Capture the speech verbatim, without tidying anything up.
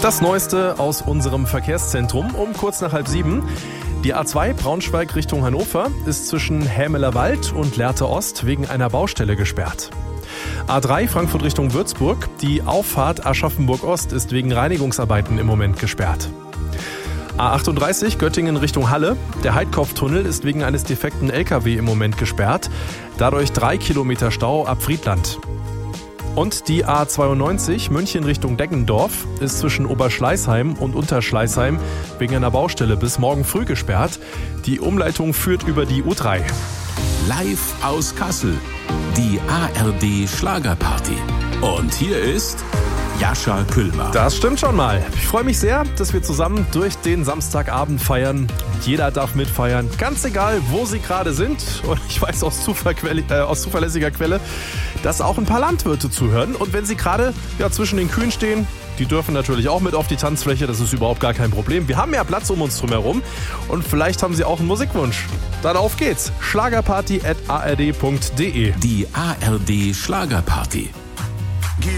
Das Neueste aus unserem Verkehrszentrum um kurz nach halb sieben. Die A zwei Braunschweig Richtung Hannover ist zwischen Hämeler Wald und Lehrte Ost wegen einer Baustelle gesperrt. A drei Frankfurt Richtung Würzburg. Die Auffahrt Aschaffenburg Ost ist wegen Reinigungsarbeiten im Moment gesperrt. A achtunddreißig Göttingen Richtung Halle. Der Heidkopftunnel ist wegen eines defekten L K W im Moment gesperrt. Dadurch drei Kilometer Stau ab Friedland. Und die A zweiundneunzig München Richtung Deggendorf ist zwischen Oberschleißheim und Unterschleißheim wegen einer Baustelle bis morgen früh gesperrt. Die Umleitung führt über die U drei. Live aus Kassel, die A R D Schlagerparty. Und hier ist Jascha Küllmer. Das stimmt schon mal. Ich freue mich sehr, dass wir zusammen durch den Samstagabend feiern. Jeder darf mitfeiern, ganz egal, wo Sie gerade sind. Und ich weiß aus, Zufallquelle, äh, aus zuverlässiger Quelle, dass auch ein paar Landwirte zuhören. Und wenn Sie gerade ja, zwischen den Kühen stehen, die dürfen natürlich auch mit auf die Tanzfläche. Das ist überhaupt gar kein Problem. Wir haben ja Platz um uns drumherum. Und vielleicht haben Sie auch einen Musikwunsch. Dann auf geht's. Schlagerparty at a r d punkt d e. Die A R D Schlagerparty.